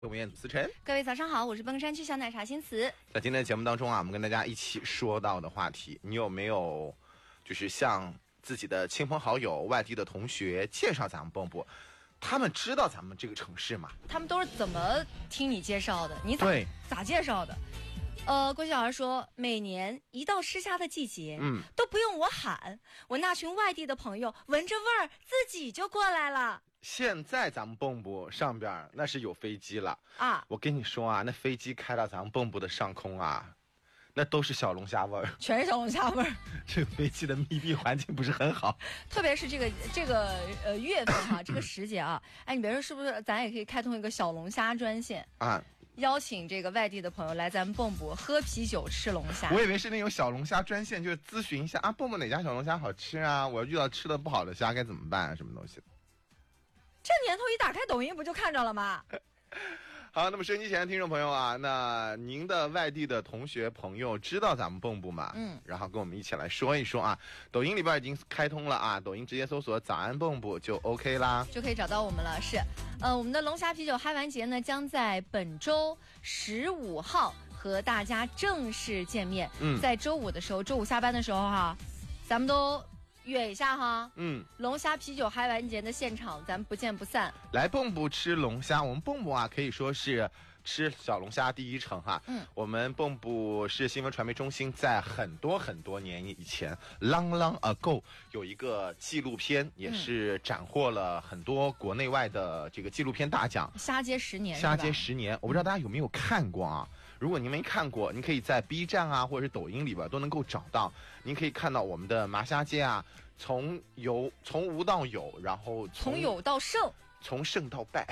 我演思晨， 各位早上好，我是崩山区小奶茶新词。 在今天的节目当中啊，我们跟大家一起说到的话题，你有没有就是向自己的亲朋好友、外地的同学介绍咱们蚌埠？他们知道咱们这个城市吗？ 他们都是怎么听你介绍的？你咋介绍的？郭小孩说，每年一到吃虾的季节，都不用我喊，我那群外地的朋友闻着味儿自己就过来了。 现在咱们蚌埠上边那是有飞机了啊！ 我跟你说啊，那飞机开到咱们蚌埠的上空啊，那都是小龙虾味儿， 全是小龙虾味儿。 这个飞机的密闭环境不是很好， 特别是这个月份哈，这个时节啊，哎，你别说是不是，咱也可以开通一个小龙虾专线啊， 邀请这个外地的朋友来咱们蚌埠喝啤酒吃龙虾。 我以为是那种小龙虾专线，就是咨询一下啊，蚌埠哪家小龙虾好吃啊？我遇到吃的不好的虾该怎么办啊？什么东西的？ 这年头一打开抖音不就看着了吗？ 好，那么收音机前的听众朋友啊，那您的外地的同学朋友知道咱们蚌埠吗？然后跟我们一起来说一说啊。抖音里边已经开通了啊，抖音直接搜索早安蚌埠就 OK 啦， 就可以找到我们了。是，我们的龙虾啤酒嗨完节呢，将在本周15号和大家正式见面。在周五的时候，周五下班的时候哈，咱们都约一下哈，龙虾啤酒嗨完节的现场，咱们不见不散。来蚌埠吃龙虾，我们蚌埠啊可以说是吃小龙虾第一城哈。我们蚌埠市新闻传媒中心在很多年以前 long ago 有一个纪录片，也是斩获了很多国内外的这个纪录片大奖。 虾街10年， 虾街10年，我不知道大家有没有看过啊？如果您没看过，您可以在 B 站啊，或者是抖音里边都能够找到。您可以看到我们的麻虾街啊，从无到有，然后从有到盛， 从盛到败，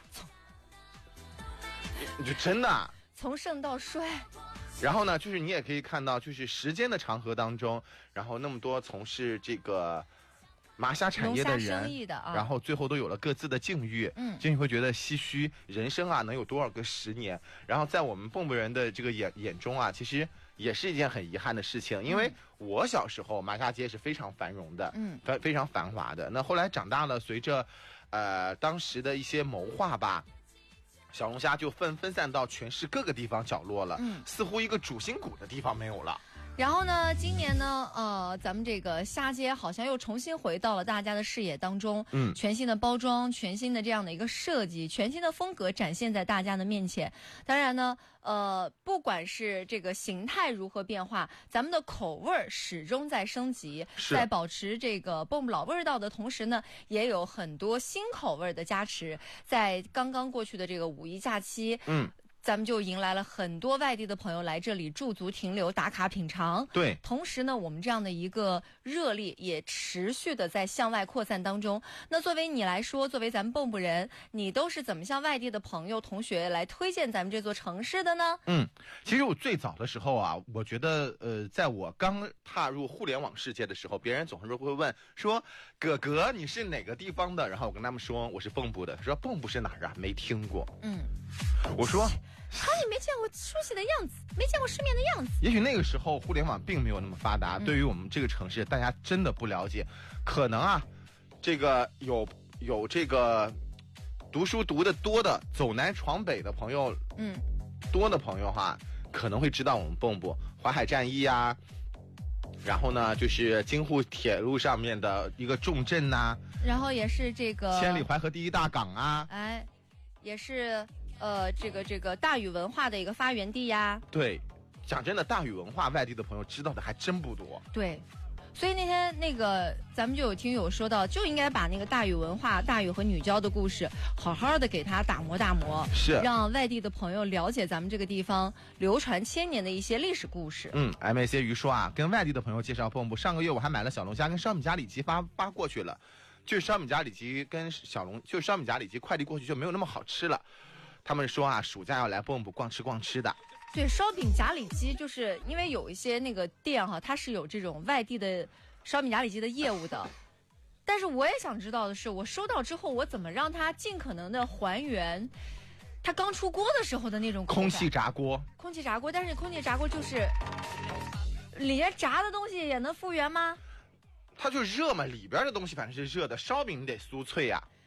就真的、啊、 从盛到衰。 然后呢，就是你也可以看到，就是时间的长河当中，然后那么多从事这个麻虾产业的人，然后最后都有了各自的境遇，就你会觉得唏嘘，人生啊能有多少个10年？然后在我们蚌埠人的这个眼中啊，其实也是一件很遗憾的事情，因为我小时候麻虾街是非常繁荣的，非常繁华的。那后来长大了，随着当时的一些谋划吧，小龙虾就分散到全市各个地方角落了，似乎一个主心骨的地方没有了。 然后呢，今年呢，咱们这个虾街好像又重新回到了大家的视野当中，全新的包装，全新的这样的一个设计，全新的风格展现在大家的面前。当然呢，不管是这个形态如何变化，咱们的口味始终在升级，在保持这个蚌埠老味道的同时呢，也有很多新口味的加持。在刚刚过去的这个5一假期，咱们就迎来了很多外地的朋友来这里驻足停留、打卡品尝。对，同时呢，我们这样的一个热力也持续的在向外扩散当中。那作为你来说，作为咱们蚌埠人，你都是怎么向外地的朋友、同学来推荐咱们这座城市的呢？ 其实我最早的时候啊，我觉得在我刚踏入互联网世界的时候，别人总是会问说：“哥哥，你是哪个地方的？”然后我跟他们说我是蚌埠的，说蚌埠是哪儿啊？没听过。我说。 你没见过熟悉的样子，没见过世面的样子。 也许那个时候互联网并没有那么发达，对于我们这个城市，大家真的不了解。可能啊，这个有这个读书读得多的，走南闯北的朋友，多的朋友哈，可能会知道我们蚌埠淮海战役啊，然后呢，就是京沪铁路上面的一个重镇呐， 然后也是这个千里淮河第一大港啊， 哎，也是。这个大禹文化的一个发源地呀。 对，讲真的，大禹文化外地的朋友知道的还真不多。 对，所以那天咱们就有听友说到，就应该把那个大禹文化、大禹和女娇的故事，好好的给他打磨，是让外地的朋友了解咱们这个地方流传千年的一些历史故事。 MAC 鱼说啊，跟外地的朋友介绍蚌埠，上个月我还买了小龙虾跟烧米夹里脊发过去了，就是烧米夹里脊跟就是烧米夹里脊快递过去就没有那么好吃了。他们说啊，暑假要来蚌埠逛吃的。 对，烧饼夹里脊，就是因为有一些那个店哈，它是有这种外地的烧饼夹里脊的业务的。但是我也想知道的是，我收到之后，我怎么让它尽可能的还原它刚出锅的时候的那种口感。 空气炸锅， 但是空气炸锅就是里面炸的东西也能复原吗？ 它就热嘛，里边的东西反正是热的，烧饼你得酥脆呀。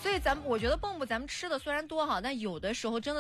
所以我觉得蚌埠咱们吃的虽然多哈，但有的时候真的。